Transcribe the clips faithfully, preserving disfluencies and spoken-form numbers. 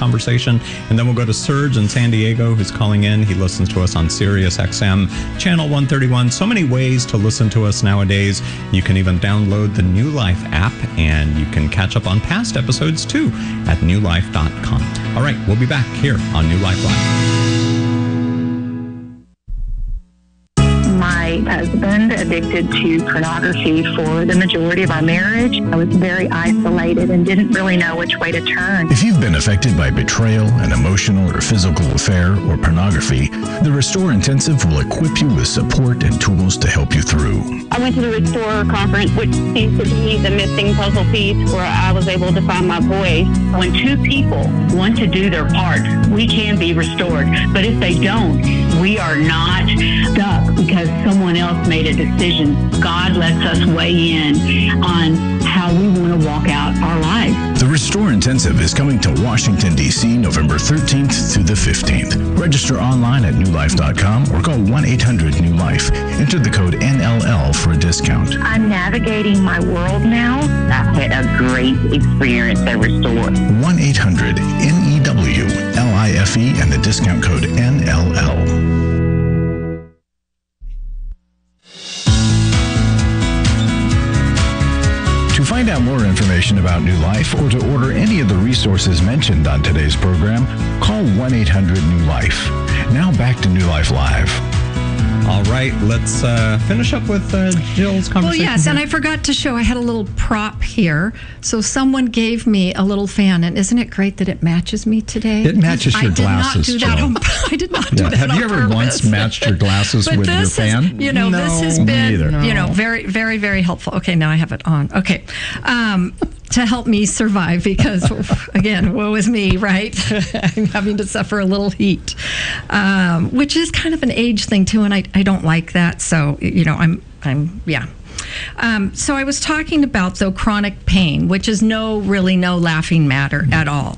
conversation. And then we'll go to Serge in San Diego, who's calling in. He listens to us on Sirius X M, channel one thirty-one. So many ways to listen to us nowadays. You can even download the New Life app, and you can catch up on past episodes too at new life dot com. All right, we'll be back here on New Life Live. My husband addicted to pornography for the majority of our marriage. I was very isolated and didn't really know which way to turn. If you've been affected by betrayal, an emotional or physical affair, or pornography, the Restore Intensive will equip you with support and tools to help you through. I went to the Restore conference, which seems to be the missing puzzle piece where I was able to find my voice. When two people want to do their part, we can be restored. But if they don't, we are not stuck because someone else made a decision. God lets us weigh in on how we want to walk out our lives. The Restore Intensive is coming to Washington, D C November thirteenth through the fifteenth. Register online at new life dot com or call one eight hundred new life. Enter the code N L L for a discount. I'm navigating my world now. I've had a great experience at Restore. one eight hundred N E W L I F E and the discount code N L L. To find out more information about New Life or to order any of the resources mentioned on today's program, call one eight hundred new life. Now back to New Life Live. All right, let's uh, finish up with uh, Jill's conversation. Well, yes, here. and I forgot to show, I had a little prop here. So someone gave me a little fan, and isn't it great that it matches me today? It matches your I glasses, did not do that Jill. on, I did not do Yeah. that Have on you ever purpose. once matched your glasses But with your this fan? Is, you know, no, this has me been, either. you know, very, very, very helpful. Okay, now I have it on. Okay. Um, to help me survive because, again, woe is me, right? I'm having to suffer a little heat, um, which is kind of an age thing, too, and I, I don't like that. So, you know, I'm, I'm yeah. Um, so I was talking about, though, chronic pain, which is no, really no laughing matter mm-hmm. at all.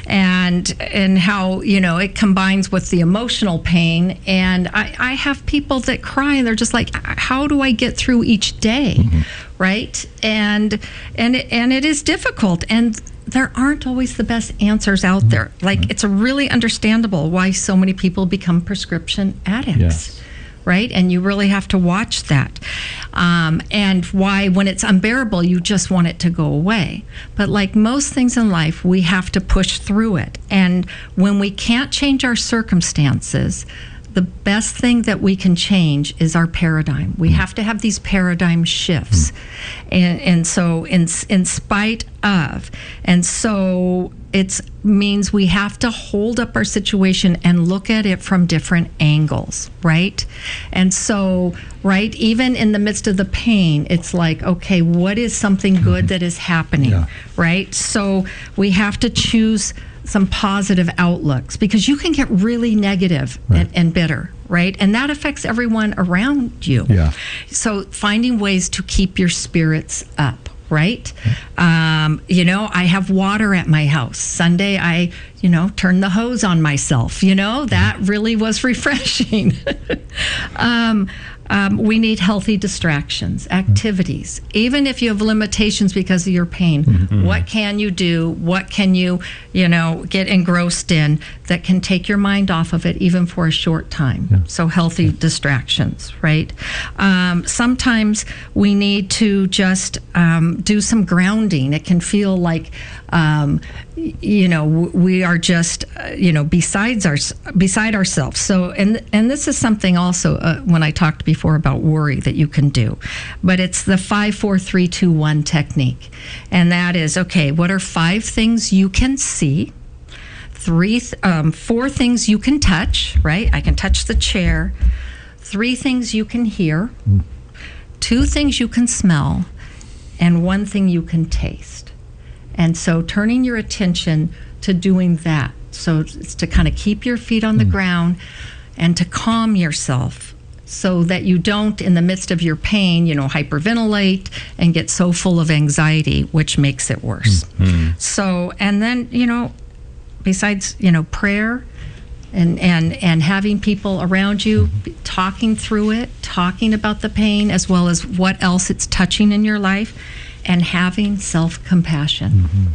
And and how, you know, it combines with the emotional pain. And I, I have people that cry and they're just like, how do I get through each day? Mm-hmm. Right? And and it, and it is difficult. And there aren't always the best answers out there. Like, it's really understandable why so many people become prescription addicts. Yes. Right? And you really have to watch that. Um, and why, when it's unbearable, you just want it to go away. But like most things in life, we have to push through it. And when we can't change our circumstances, the best thing that we can change is our paradigm. We have to have these paradigm shifts. And, and so in, in spite of, and so it means we have to hold up our situation and look at it from different angles, right? And so, right, even in the midst of the pain, it's like, okay, what is something good that is happening, Yeah. right? So we have to choose some positive outlooks because you can get really negative Right. and, and bitter, right? And that affects everyone around you. Yeah. So finding ways to keep your spirits up, right? Um, you know, I have water at my house. Sunday, I, you know, turned the hose on myself. You know, that really was refreshing. um, um, we need healthy distractions, activities. Even if you have limitations because of your pain, mm-hmm. what can you do? What can you, you know, get engrossed in that can take your mind off of it even for a short time? Yeah. So healthy yeah. distractions, right? Um, sometimes we need to just um, do some grounding. It can feel like, um, you know, we are just, uh, you know, besides our, beside ourselves. So, and and this is something also uh, when I talked before about worry that you can do, but it's the five, four, three, two, one technique, and that is okay. What are five things you can see? Three, um, four things you can touch. Right? I can touch the chair. Three things you can hear. Mm. Two things you can smell, and one thing you can taste. And so turning your attention to doing that. So it's to kind of keep your feet on the mm. ground and to calm yourself so that you don't, in the midst of your pain, you know, hyperventilate and get so full of anxiety, which makes it worse. Mm. So, and then, you know, besides, you know, prayer and, and, and having people around you, talking through it, talking about the pain, as well as what else it's touching in your life, and having self-compassion. Mm-hmm.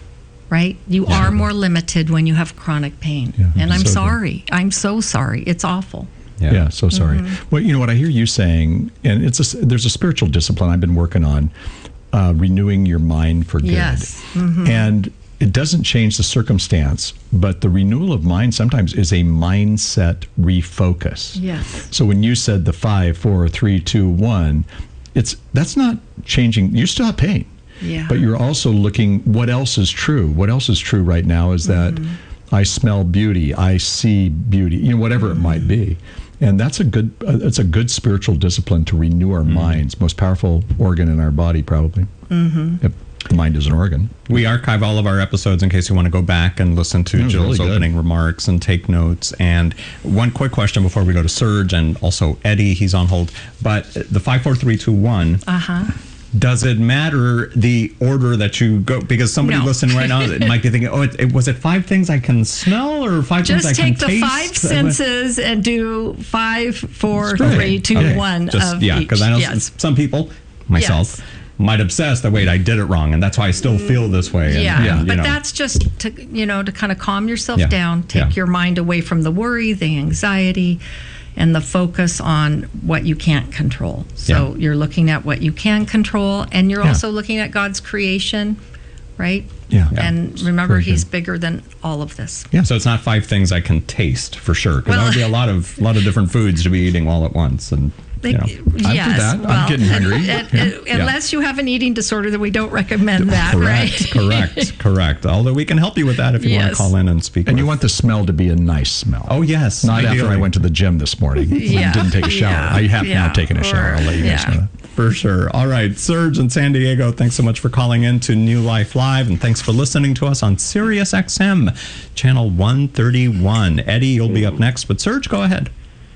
right? You Yeah. are more limited when you have chronic pain. Yeah. And I'm So good. sorry. I'm so sorry. It's awful. Yeah, so sorry. Mm-hmm. Well, you know what I hear you saying, and it's a, there's a spiritual discipline I've been working on, uh, renewing your mind for good. Yes. Mm-hmm. And it doesn't change the circumstance, but the renewal of mind sometimes is a mindset refocus. Yes. So when you said the five, four, three, two, one, it's that's not changing. You still have pain. Yeah. But you're also looking, what else is true? What else is true right now is that Mm-hmm. I smell beauty, I see beauty, you know, whatever it might be. And that's a good, uh, it's a good spiritual discipline to renew our minds. Most powerful organ in our body, probably. Mm-hmm. Yep. The mind is an organ. We archive all of our episodes in case you want to go back and listen to That was Jill's really good. opening remarks and take notes. And one quick question before we go to Serge and also Eddie, he's on hold. But the five, four, three, two, one. Uh-huh. Does it matter the order that you go? Because somebody No. listening right now might be thinking, "Oh, it, it, was it five things I can smell or five Just things I take can the taste?" five senses and do five, four, That's right. three, two, Okay. one Just, of yeah, each. because I know Yes. s- some people, myself, Yes. might obsess that wait, I did it wrong, and that's why I still feel this way. And, Yeah, and, you but know. that's just to, you know, to kind of calm yourself Yeah. down, take Yeah. your mind away from the worry, the anxiety, and the focus on what you can't control. So Yeah. you're looking at what you can control, and you're Yeah. also looking at God's creation, right? Yeah. And remember, Very He's good. bigger than all of this. Yeah, so it's not five things I can taste for sure, because Well- that would be a lot of lot of different foods to be eating all at once, and you know. I'd yes, do that. I'm well, getting hungry. and- and- unless you have an eating disorder, that we don't recommend that, Correct, right? correct, correct. Although we can help you with that if you want to Yes. call in and speak. And you with- want the smell to be a nice smell. Oh yes, Not after ideally. I went to the gym this morning. Yeah. and didn't take a shower. Yeah. I have now Yeah. taken a shower. I'll let you guys Yeah. know that. For sure. All right, Serge in San Diego, thanks so much for calling in to New Life Live, and thanks for listening to us on Sirius X M, channel one thirty-one. Eddie, you'll be up next, but Serge, go ahead.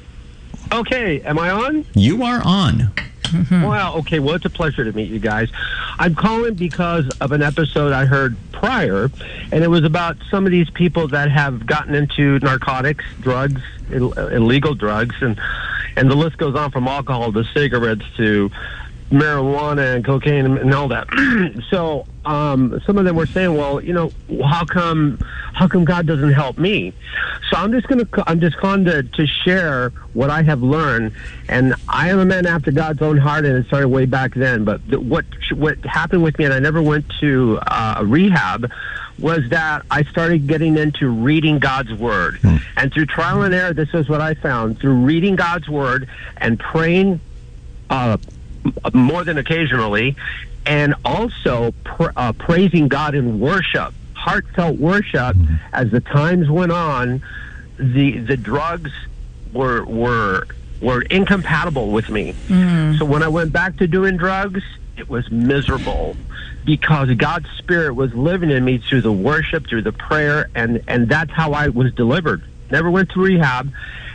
Okay, am I on? You are on. Wow, okay, well, it's a pleasure to meet you guys. I'm calling because of an episode I heard prior, and it was about some of these people that have gotten into narcotics, drugs, Ill- illegal drugs, and, and the list goes on from alcohol to cigarettes to marijuana and cocaine and all that. So um, some of them were saying, well, you know, how come how come God doesn't help me? So I'm just gonna I'm just going to, to share what I have learned, and I am a man after God's own heart, and it started way back then. But the, what what happened with me, and I never went to uh, rehab, was that I started getting into reading God's Word, and through trial and error, this is what I found: through reading God's Word and praying. Uh, more than occasionally, and also pr- uh, praising God in worship, heartfelt worship. Mm-hmm. As the times went on, the the drugs were were were incompatible with me. Mm. So when I went back to doing drugs, it was miserable because God's Spirit was living in me through the worship, through the prayer, and and that's how I was delivered. Never went to rehab.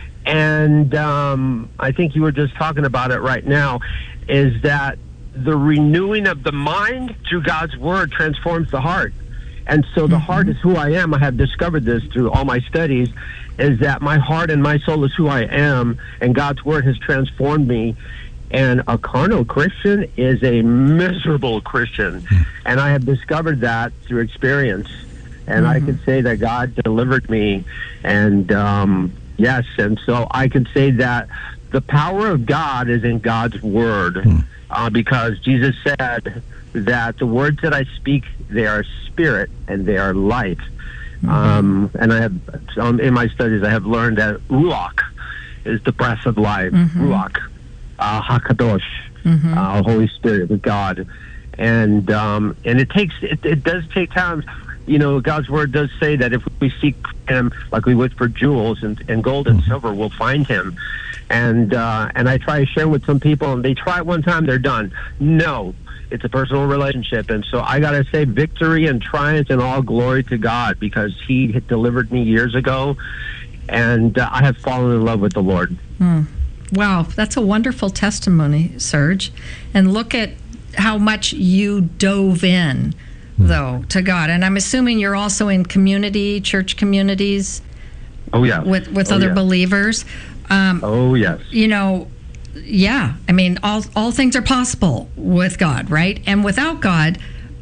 And um, I think you were just talking about it right now, is that the renewing of the mind through God's Word transforms the heart. And so the mm-hmm. heart is who I am. I have discovered this through all my studies, is that my heart and my soul is who I am, and God's Word has transformed me. And a carnal Christian is a miserable Christian. Mm-hmm. And I have discovered that through experience. And mm-hmm. I can say that God delivered me. And um, yes, and so I can say that the power of God is in God's Word, mm. uh, because Jesus said that the words that I speak, they are spirit and they are life. Mm-hmm. Um, and I have, um, in my studies, I have learned that Ruach is the breath of life. Mm-hmm. Ruach, uh, Hakadosh, mm-hmm. uh, Holy Spirit of God, and um, and it takes, it, it does take time. You know, God's Word does say that if we seek Him like we would for jewels and, and gold and mm-hmm. silver, we'll find Him. And uh, and I try to share with some people, and they try it one time, they're done. No, it's a personal relationship. And so I got to say victory and triumph and all glory to God, because He had delivered me years ago, and uh, I have fallen in love with the Lord. Mm. Wow, that's a wonderful testimony, Serge. And look at how much you dove in, though, to God. And I'm assuming you're also in community, church communities. Oh, yeah. With, with oh, other yeah. believers. Um, oh, yes. You know, yeah. I mean, all all things are possible with God, right? And without God,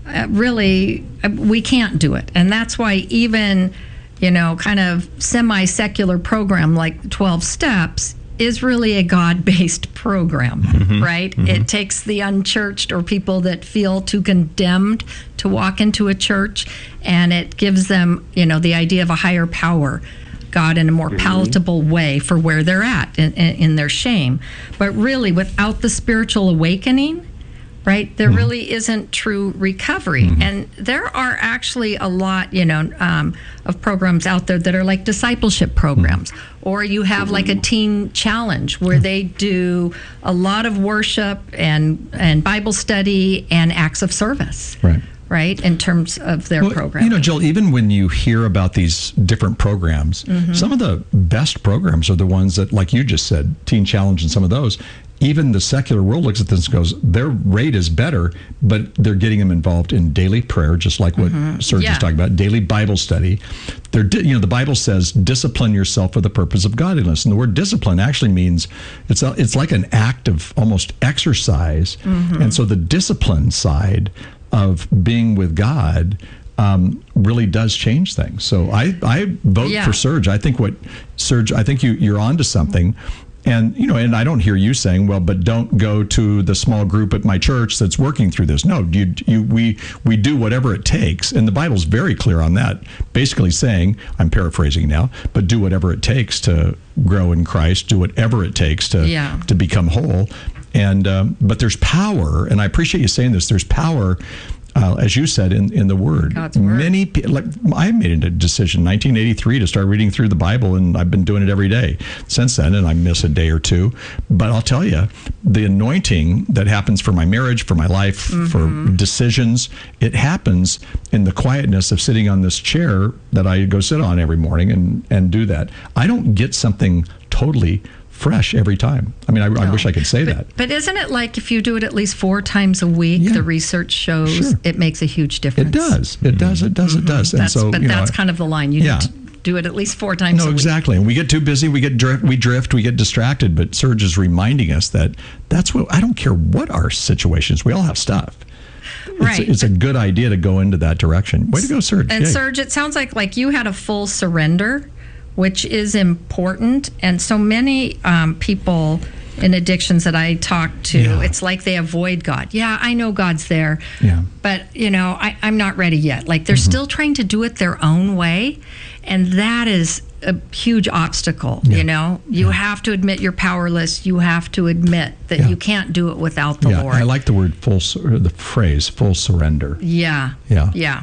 uh, really, uh, we can't do it. And that's why even, you know, kind of semi-secular program like twelve Steps is really a God-based program, mm-hmm. right? Mm-hmm. It takes the unchurched or people that feel too condemned to walk into a church, and it gives them, you know, the idea of a higher power, God, in a more palatable way for where they're at in, in, in their shame. But really, without the spiritual awakening, right, there mm-hmm. really isn't true recovery. Mm-hmm. And there are actually a lot, you know, um, of programs out there that are like discipleship programs. Mm-hmm. Or you have like a teen challenge where they do a lot of worship and, and Bible study and acts of service. Right. Right, in terms of their well, program. You know, Jill, even when you hear about these different programs, mm-hmm. some of the best programs are the ones that, like you just said, Teen Challenge and some of those, even the secular world looks at this and goes, their rate is better, but they're getting them involved in daily prayer, just like what mm-hmm. Serge yeah. was talking about, daily Bible study. They're, you know, the Bible says, discipline yourself for the purpose of godliness. And the word discipline actually means it's a, it's like an act of almost exercise. Mm-hmm. And so the discipline side of being with God um, really does change things. So I, I vote yeah. for Serge. I think what Serge, I think you, you're onto something. And, you know, and I don't hear you saying, well, but don't go to the small group at my church that's working through this. No, you, you, we, we do whatever it takes. And the Bible's very clear on that, basically saying, I'm paraphrasing now, but do whatever it takes to grow in Christ, do whatever it takes to, yeah. to become whole. And um, but there's power, and I appreciate you saying this. There's power, uh, as you said, in, in the Word. God's Word. Many people, like I made a decision in nineteen eighty-three to start reading through the Bible, and I've been doing it every day since then. And I miss a day or two, but I'll tell you, the anointing that happens for my marriage, for my life, mm-hmm. for decisions, it happens in the quietness of sitting on this chair that I go sit on every morning and and do that. I don't get something totally fresh every time. I mean, I, no. I wish I could say but, that. But isn't it like if you do it at least four times a week, yeah. the research shows sure. it makes a huge difference. It does. It does. It does. It does. Mm-hmm. And that's, so, but you that's know, kind of the line. You yeah. need to do it at least four times no, a week. No, exactly. And we get too busy. We get drift. We drift. We get distracted. But Serge is reminding us that that's what, I don't care what our situations, we all have stuff. Right. It's, it's a good idea to go into that direction. Way to go, Serge. And Yay. Serge, it sounds like like you had a full surrender, which is important. And so many um, people in addictions that I talk to, yeah. it's like they avoid God. Yeah, I know God's there, yeah. but you know, I, I'm not ready yet. Like they're mm-hmm. still trying to do it their own way, and that is a huge obstacle. Yeah. You know, you yeah. have to admit you're powerless. You have to admit that yeah. you can't do it without the yeah. Lord. I like the word full, the phrase full surrender. Yeah, yeah, yeah.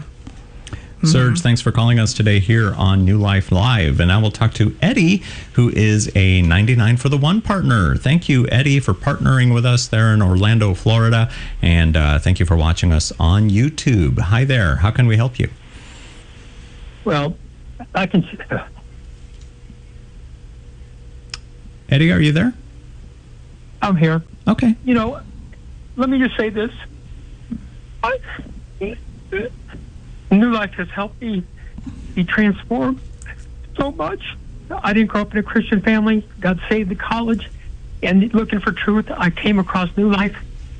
Serge, thanks for calling us today here on New Life Live. And now we'll talk to Eddie, who is a ninety-nine for the One partner. Thank you, Eddie, for partnering with us there in Orlando, Florida. And uh, thank you for watching us on YouTube. Hi there. How can we help you? Well, I can... Eddie, are you there? I'm here. Okay. You know, let me just say this. I... New Life has helped me be transformed so much. I didn't grow up in a Christian family. Got saved at college, and looking for truth, I came across New Life.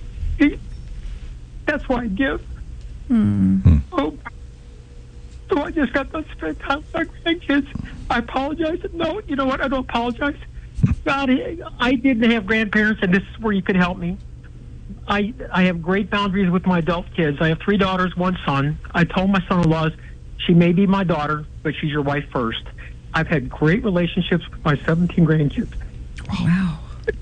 That's why I give. Mm. Oh, so I just got to spend time with my grandkids. I apologize. No, you know what? I don't apologize. God, I didn't have grandparents, and this is where you could help me. I I have great boundaries with my adult kids. I have three daughters, one son. I told my son-in-laws, she may be my daughter, but she's your wife first. I've had great relationships with my seventeen grandkids. Wow.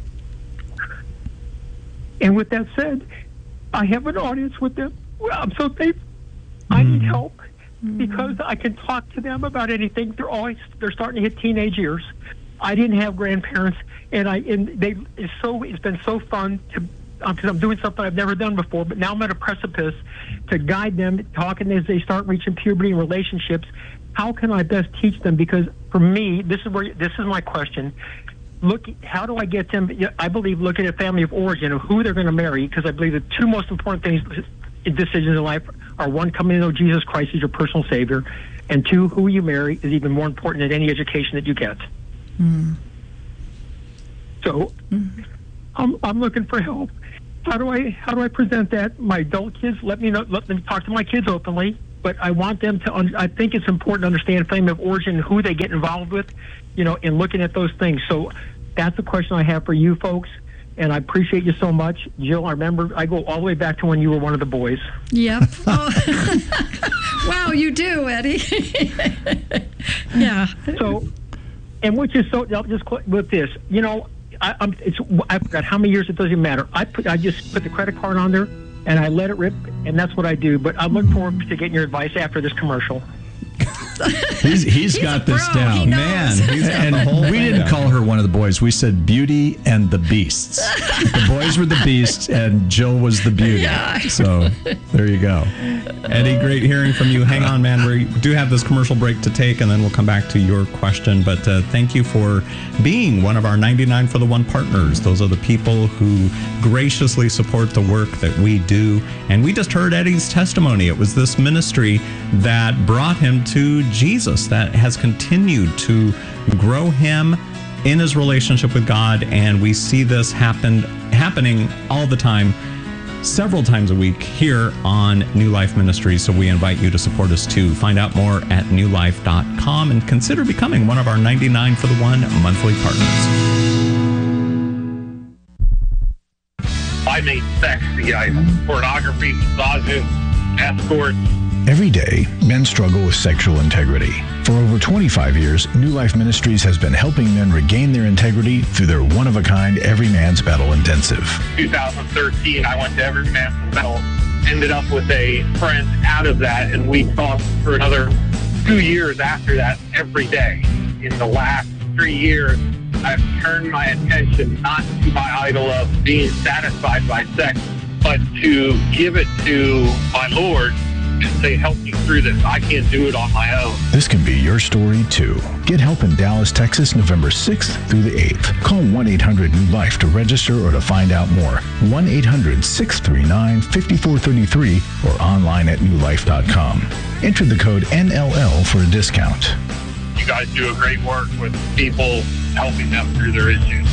And with that said, I have an audience with them. Well, I'm so thankful. Mm. I need help mm. because I can talk to them about anything. They're always they're starting to hit teenage years. I didn't have grandparents, and I and they it's so it's been so fun to. Because I'm doing something I've never done before, but now I'm at a precipice to guide them, talking as they start reaching puberty and relationships. How can I best teach them? Because for me, this is where this is my question. Look, how do I get them? I believe looking at family of origin of who they're going to marry, because I believe the two most important things in decisions in life are one, coming to know Jesus Christ as your personal Savior, and two, who you marry is even more important than any education that you get. Mm. So, mm. I'm I'm looking for help. how do I how do I present that? My adult kids, let me know. Let me talk to my kids openly. But I want them to. Un- I think it's important to understand family of origin, who they get involved with, you know, in looking at those things. So that's the question I have for you folks. And I appreciate you so much. Jill, I remember, I go all the way back to when you were one of the boys. Yep. Oh. Wow, you do, Eddie. Yeah. So, and which is so, I'll just quit with this. You know, I, I'm, it's, I forgot how many years, it doesn't matter. I put, I just put the credit card on there and I let it rip, and that's what I do. But I look forward to getting your advice after this commercial. He's, he's got this pro. down. He knows. Man, he's got the whole And we thing didn't down. call her one of the boys. We said Beauty and the Beasts. The boys were the beasts, and Jill was the beauty. Yeah. So there you go. Eddie, great hearing from you. Hang on, man. We do have this commercial break to take, and then we'll come back to your question. But uh, thank you for being one of our ninety-nine for the One partners. Those are the people who graciously support the work that we do. And we just heard Eddie's testimony. It was this ministry that brought him to Jesus, that has continued to grow him in his relationship with God. And we see this happen happening all the time, several times a week here on New Life Ministries. So we invite you to support us too. Find out more at new life dot com and consider becoming one of our ninety-nine for the One monthly partners. I made sex the item. Pornography, massages, escorts. Every day, men struggle with sexual integrity. For over twenty-five years, New Life Ministries has been helping men regain their integrity through their one-of-a-kind Every Man's Battle Intensive. twenty thirteen, I went to Every Man's Battle. Ended up with a friend out of that, and we talked for another two years after that every day. In the last three years, I've turned my attention not to my idol of being satisfied by sex, but to give it to my Lord and say, help me through this. I can't do it on my own. This can be your story, too. Get help in Dallas, Texas, November sixth through the eighth. Call one eight hundred new life to register or to find out more. one eight hundred six three nine five four three three or online at new life dot com. Enter the code N L L for a discount. You guys do a great work with people, helping them through their issues.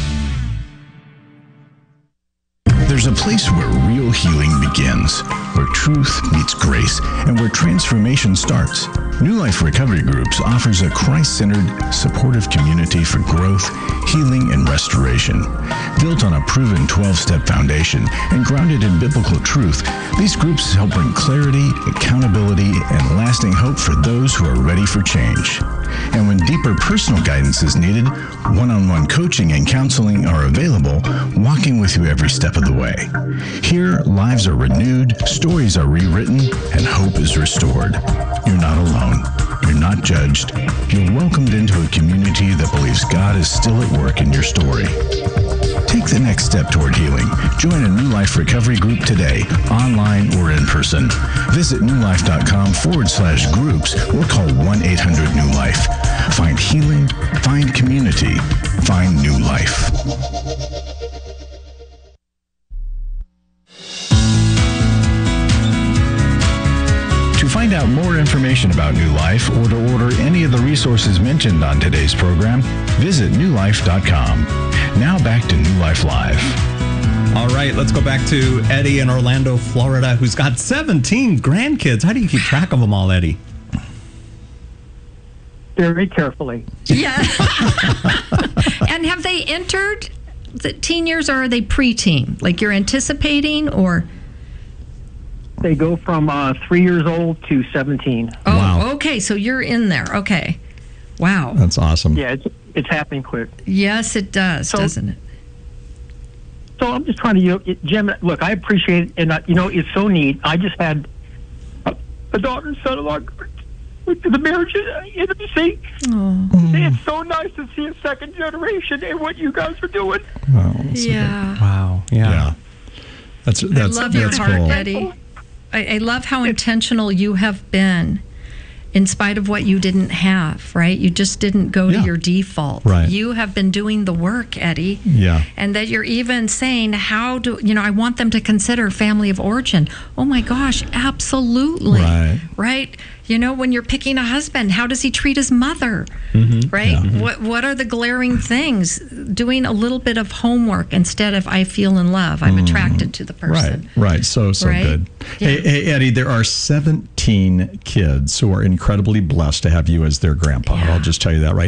There's a place where real healing begins, where truth meets grace, and where transformation starts. New Life Recovery Groups offers a Christ-centered, supportive community for growth, healing, and restoration. Built on a proven twelve-step foundation and grounded in biblical truth, these groups help bring clarity, accountability, and lasting hope for those who are ready for change. And when deeper personal guidance is needed, one-on-one coaching and counseling are available, walking with you every step of the way. Here, lives are renewed, stories are rewritten, and hope is restored. You're not alone. You're not judged. You're welcomed into a community that believes God is still at work in your story. Take the next step toward healing. Join a New Life Recovery Group today, online or in person. Visit new life dot com forward slash groups or call one eight hundred new life. Find healing, find community, find new life. To find out more information about New Life or to order any of the resources mentioned on today's program, visit new life dot com. Now back to New Life Live. All right, let's go back to Eddie in Orlando, Florida, who's got seventeen grandkids. How do you keep track of them all, Eddie? Very carefully. Yeah. And have they entered the teen years, or are they preteen? Like you're anticipating, or? They go from uh, three years old to seventeen. Oh, Wow. okay. So you're in there. Okay. Wow. That's awesome. Yeah, it's it's happening quick. Yes, it does, So- doesn't it? So I'm just trying to, you know, it, Jim, look, I appreciate it, and, uh, you know, it's so neat. I just had a, a daughter and son-in-law with the marriage intimacy. Oh. It's so nice to see a second generation and what you guys are doing. Oh, that's Yeah. Wow. Yeah. Yeah. That's that's I love your that's heart, cool. Eddie. I, I love how intentional you have been in spite of what you didn't have, right? You just didn't go Yeah. to your default. Right. You have been doing the work, Eddie. Yeah. And that you're even saying, how do, you know, I want them to consider family of origin. Oh my gosh, absolutely. Right. Right? You know, when you're picking a husband, how does he treat his mother? Mm-hmm. Right? Yeah. What What are the glaring things? Doing a little bit of homework instead of I feel in love, I'm attracted to the person. Right, right. So, so Right? good. Yeah. Hey, hey, Eddie, there are seventeen kids who are incredibly blessed to have you as their grandpa. Yeah. I'll just tell you that right